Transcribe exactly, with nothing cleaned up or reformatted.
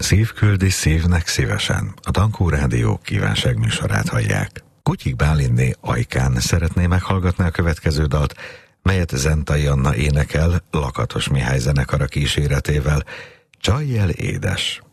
Szív küldi szívnek szívesen. A Dankó Rádió kívánság műsorát hallják. Kutyik Bálintné Ajkán szeretné meghallgatni a következő dalt, melyet Zentai Anna énekel Lakatos Mihály zenekara kíséretével. Csajjel édes!